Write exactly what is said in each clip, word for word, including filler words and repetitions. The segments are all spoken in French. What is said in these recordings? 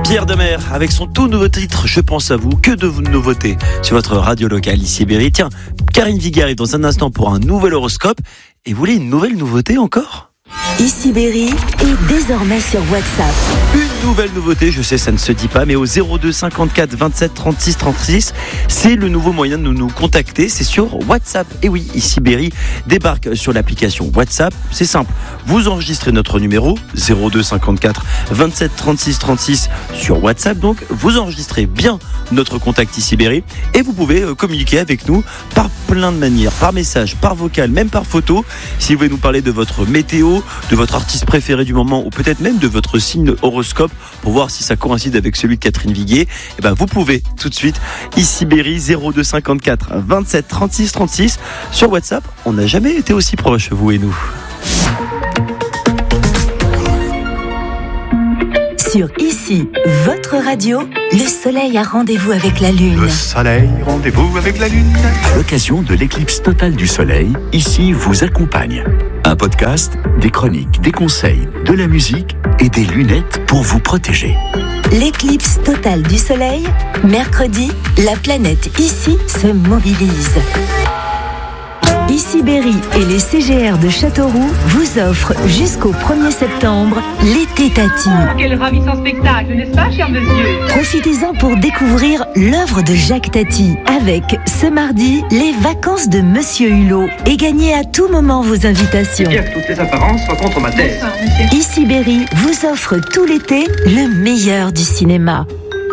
Pierre Demer avec son tout nouveau titre Je pense à vous. Que de nouveautés sur votre radio locale ici Berry. Tiens, Karine Viguier arrive dans un instant pour un nouvel horoscope. Et vous voulez une nouvelle nouveauté encore ? Ici Berry est désormais sur WhatsApp. Une nouvelle nouveauté, je sais ça ne se dit pas, mais au zéro deux cinquante-quatre vingt-sept trente-six trente-six, c'est le nouveau moyen de nous contacter, c'est sur WhatsApp. Et oui, ici Berry débarque sur l'application WhatsApp, c'est simple, vous enregistrez notre numéro zéro deux cinquante-quatre vingt-sept trente-six trente-six sur WhatsApp, donc vous enregistrez bien notre contact ici Berry et vous pouvez communiquer avec nous par plein de manières, par message, par vocal, même par photo. Si vous voulez nous parler de votre météo, de votre artiste préféré du moment ou peut-être même de votre signe horoscope pour voir si ça coïncide avec celui de Catherine Viguier, eh ben vous pouvez tout de suite ici Berry zéro deux cinquante-quatre vingt-sept trente-six trente-six sur WhatsApp. On n'a jamais été aussi proches, vous et nous. Sur Ici, votre radio, le soleil a rendez-vous avec la lune. Le soleil, rendez-vous avec la lune. À l'occasion de l'éclipse totale du soleil, Ici vous accompagne. Un podcast, des chroniques, des conseils, de la musique et des lunettes pour vous protéger. L'éclipse totale du soleil, mercredi, la planète Ici se mobilise. Ici Berry et les C G R de Châteauroux vous offrent jusqu'au premier septembre l'été Tati. Quel ravissant spectacle, n'est-ce pas, cher monsieur ? Profitez-en pour découvrir l'œuvre de Jacques Tati avec, ce mardi, les vacances de Monsieur Hulot et gagnez à tout moment vos invitations. Bien que toutes les apparences soient contre ma thèse. Bonsoir, monsieur. Ici Berry vous offre tout l'été le meilleur du cinéma.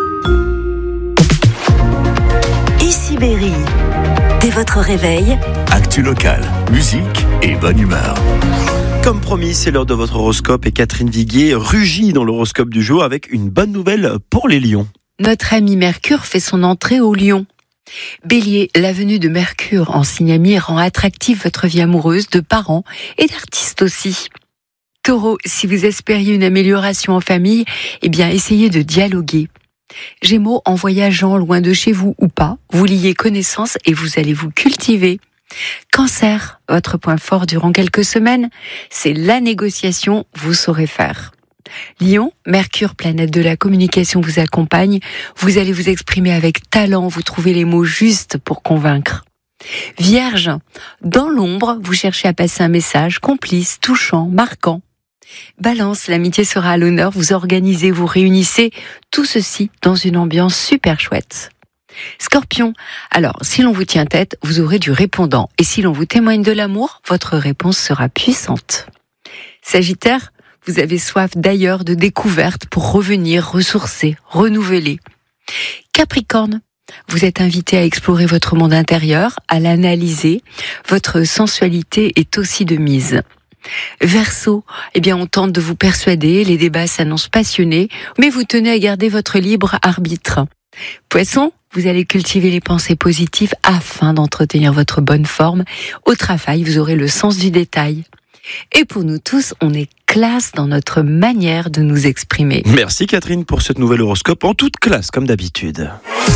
Ici Berry. Dès votre réveil, Actu locale, musique et bonne humeur. Comme promis, c'est l'heure de votre horoscope et Catherine Viguier rugit dans l'horoscope du jour avec une bonne nouvelle pour les lions. Notre ami Mercure fait son entrée au Lion. Bélier, la venue de Mercure en signe ami rend attractive votre vie amoureuse, de parents et d'artistes aussi. Taureau, si vous espériez une amélioration en famille, eh bien essayez de dialoguer. Gémeaux, en voyageant loin de chez vous ou pas, vous liez connaissance et vous allez vous cultiver. Cancer, votre point fort durant quelques semaines, c'est la négociation, vous saurez faire. Lion, Mercure, planète de la communication, vous accompagne, vous allez vous exprimer avec talent, vous trouvez les mots justes pour convaincre. Vierge, dans l'ombre, vous cherchez à passer un message complice, touchant, marquant. Balance, l'amitié sera à l'honneur, vous organisez, vous réunissez, tout ceci dans une ambiance super chouette. Scorpion, alors si l'on vous tient tête, vous aurez du répondant, et si l'on vous témoigne de l'amour, votre réponse sera puissante. Sagittaire, vous avez soif d'ailleurs de découvertes pour revenir, ressourcer, renouveler. Capricorne, vous êtes invité à explorer votre monde intérieur, à l'analyser, votre sensualité est aussi de mise. Verseau, eh bien on tente de vous persuader, les débats s'annoncent passionnés, mais vous tenez à garder votre libre arbitre. Poisson, vous allez cultiver les pensées positives afin d'entretenir votre bonne forme. Au travail, vous aurez le sens du détail. Et pour nous tous, on est classe dans notre manière de nous exprimer. Merci Catherine pour cette nouvelle horoscope en toute classe comme d'habitude.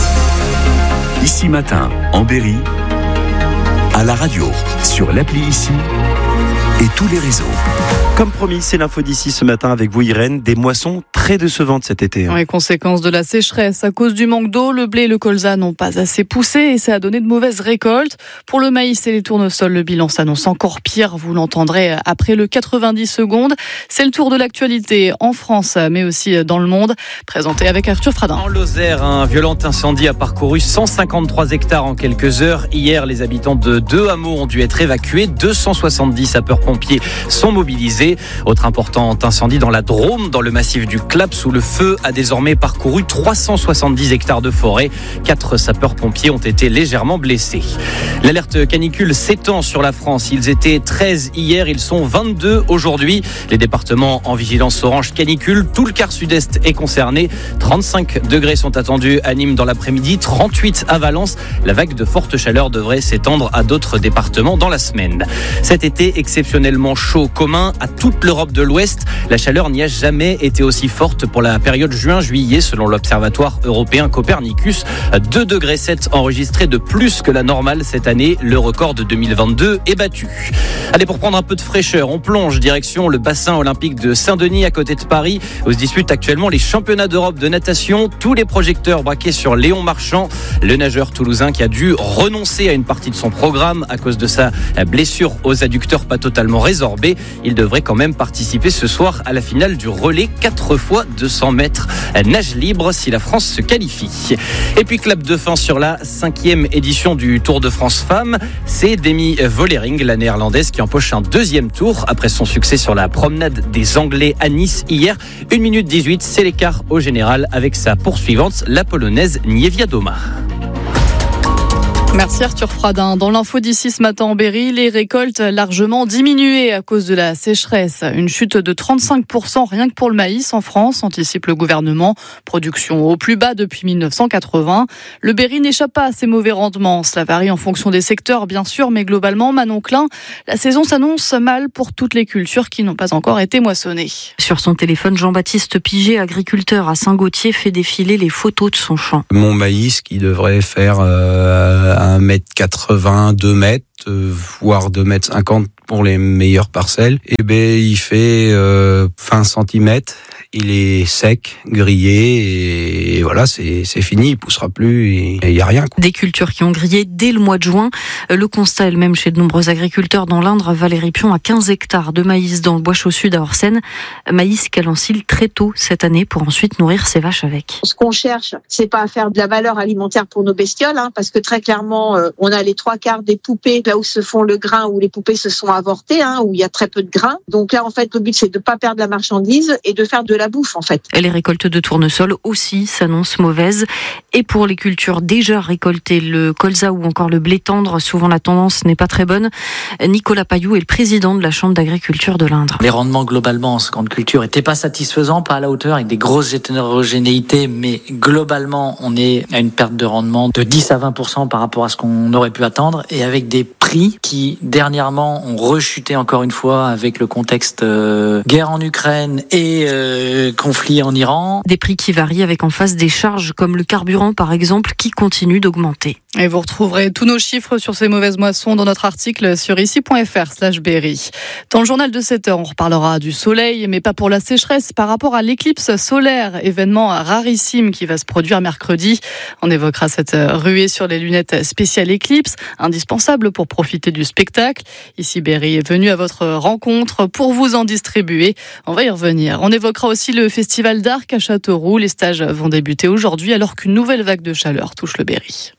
Ici matin, en Berry, à la radio, sur l'appli Ici et tous les réseaux. Comme promis, c'est l'info d'ici ce matin avec vous Irène, des moissons très décevantes cet été. Les conséquences de la sécheresse à cause du manque d'eau, le blé et le colza n'ont pas assez poussé et ça a donné de mauvaises récoltes. Pour le maïs et les tournesols, le bilan s'annonce encore pire, vous l'entendrez après le quatre-vingt-dix secondes. C'est le tour de l'actualité en France, mais aussi dans le monde, présenté avec Arthur Fradin. En Lozère, un violent incendie a parcouru cent cinquante-trois hectares en quelques heures. Hier, les habitants de deux hameaux ont dû être évacués. deux cent soixante-dix sapeurs-pompiers sont mobilisés. Autre important incendie dans la Drôme, dans le massif du Claps, où le feu a désormais parcouru trois cent soixante-dix hectares de forêt. Quatre sapeurs-pompiers ont été légèrement blessés. L'alerte canicule s'étend sur la France. Ils étaient treize hier, ils sont vingt-deux aujourd'hui. Les départements en vigilance orange canicule, tout le quart sud-est est concerné. trente-cinq degrés sont attendus à Nîmes dans l'après-midi, trente-huit à Valence. La vague de forte chaleur devrait s'étendre à d'autres départements dans la semaine. Cet été exceptionnellement chaud, commun à toute l'Europe de l'Ouest. La chaleur n'y a jamais été aussi forte pour la période juin-juillet, selon l'Observatoire européen Copernicus. deux degrés sept enregistrés de plus que la normale cette année. Le record de deux mille vingt-deux est battu. Allez, pour prendre un peu de fraîcheur, on plonge direction le bassin olympique de Saint-Denis à côté de Paris, où se disputent actuellement les championnats d'Europe de natation. Tous les projecteurs braqués sur Léon Marchand, le nageur toulousain qui a dû renoncer à une partie de son programme à cause de sa blessure aux adducteurs pas totalement résorbée. Il devrait quand même participer ce soir à la finale du relais quatre fois deux cents mètres nage libre si la France se qualifie. Et puis clap de fin sur la cinquième édition du Tour de France Femmes. C'est Demi Vollering, la néerlandaise, qui empoche un deuxième tour après son succès sur la promenade des Anglais à Nice hier. une minute dix-huit, c'est l'écart au général avec sa poursuivante, la polonaise Niewiadoma. Merci Arthur Fradin. Dans l'info d'ici ce matin en Berry, les récoltes largement diminuées à cause de la sécheresse. Une chute de trente-cinq pour cent rien que pour le maïs en France, anticipe le gouvernement. Production au plus bas depuis mille neuf cent quatre-vingts. Le Berry n'échappe pas à ces mauvais rendements. Cela varie en fonction des secteurs, bien sûr, mais globalement, Manon Klein, la saison s'annonce mal pour toutes les cultures qui n'ont pas encore été moissonnées. Sur son téléphone, Jean-Baptiste Piget, agriculteur à Saint-Gauthier, fait défiler les photos de son champ. Mon maïs qui devrait faire euh, un mètre quatre-vingts, deux mètres, euh, voire deux mètres cinquante pour les meilleures parcelles, et ben il fait euh, vingt centimètres. Il est sec, grillé, et voilà, c'est, c'est fini, il poussera plus, et il n'y a rien. Des cultures qui ont grillé dès le mois de juin. Le constat est le même chez de nombreux agriculteurs dans l'Indre. Valérie Pion a quinze hectares de maïs dans le Bois-Chaud Sud à Orsène. Maïs qu'elle encile très tôt cette année pour ensuite nourrir ses vaches avec. Ce qu'on cherche, c'est pas à faire de la valeur alimentaire pour nos bestioles, hein, parce que très clairement, euh, on a les trois quarts des poupées là où se font le grain, où les poupées se sont avortées, hein, où il y a très peu de grain. Donc là, en fait, le but, c'est de pas perdre la marchandise et de faire de la bouffe, en fait. Les récoltes de tournesol aussi s'annoncent mauvaises. Et pour les cultures déjà récoltées, le colza ou encore le blé tendre, souvent la tendance n'est pas très bonne. Nicolas Pailloux est le président de la Chambre d'agriculture de l'Indre. Les rendements globalement en seconde culture n'étaient pas satisfaisants, pas à la hauteur, avec des grosses hétérogénéités, mais globalement, on est à une perte de rendement de dix à vingt pour cent par rapport à ce qu'on aurait pu attendre, et avec des prix qui, dernièrement, ont rechuté encore une fois avec le contexte euh, guerre en Ukraine et euh, conflit en Iran. Des prix qui varient avec en face des charges comme le carburant par exemple qui continuent d'augmenter. Et vous retrouverez tous nos chiffres sur ces mauvaises moissons dans notre article sur ici.fr slash Berry. Dans le journal de sept heures, on reparlera du soleil, mais pas pour la sécheresse, par rapport à l'éclipse solaire, événement rarissime qui va se produire mercredi. On évoquera cette ruée sur les lunettes spéciales éclipse, indispensable pour profiter du spectacle. Ici Berry est venu à votre rencontre pour vous en distribuer. On va y revenir. On évoquera aussi le festival d'Arc à Châteauroux. Les stages vont débuter aujourd'hui alors qu'une nouvelle vague de chaleur touche le Berry.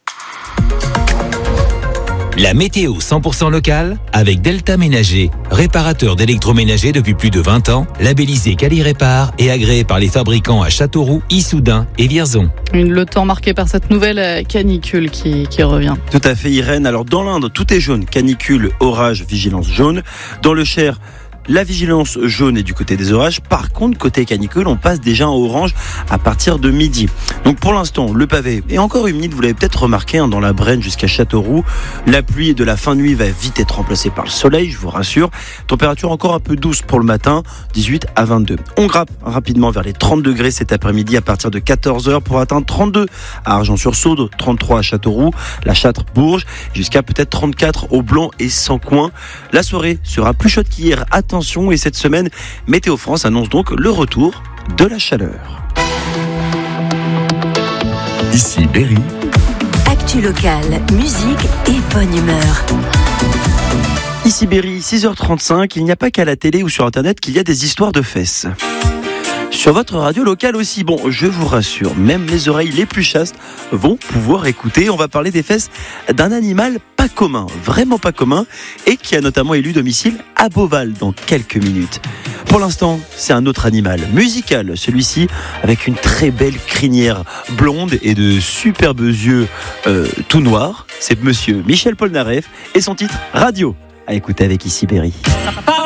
La météo cent pour cent locale avec Delta Ménager, réparateur d'électroménager depuis plus de vingt ans, labellisé Quali-Répar et agréé par les fabricants à Châteauroux, Issoudun et Vierzon. Le temps marqué par cette nouvelle canicule qui, qui revient. Tout à fait, Irène. Alors dans l'Indre, tout est jaune. Canicule, orage, vigilance jaune. Dans le Cher, la vigilance jaune est du côté des orages. Par contre, côté canicule, on passe déjà en orange à partir de midi. Donc pour l'instant, le pavé est encore humide. Vous l'avez peut-être remarqué hein, dans la Brenne jusqu'à Châteauroux. La pluie de la fin de nuit va vite être remplacée par le soleil, je vous rassure. Température encore un peu douce pour le matin, dix-huit à vingt-deux. On grappe rapidement vers les trente degrés cet après-midi à partir de quatorze heures pour atteindre trente-deux à Argent-sur-Saude, trente-trois à Châteauroux, la Châtre, Bourges, jusqu'à peut-être trente-quatre au Blanc et Sancoin. La soirée sera plus chaude qu'hier. Attention, et cette semaine, Météo France annonce donc le retour de la chaleur. Ici Berry. Actu locale, musique et bonne humeur. Ici Berry, six heures trente-cinq, il n'y a pas qu'à la télé ou sur internet qu'il y a des histoires de fesses. Sur votre radio locale aussi, bon, je vous rassure, même les oreilles les plus chastes vont pouvoir écouter. On va parler des fesses d'un animal pas commun, vraiment pas commun, et qui a notamment élu domicile à Beauval dans quelques minutes. Pour l'instant, c'est un autre animal, musical, celui-ci, avec une très belle crinière blonde et de superbes yeux euh, tout noirs. C'est monsieur Michel Polnareff et son titre Radio, à écouter avec Ici Berry.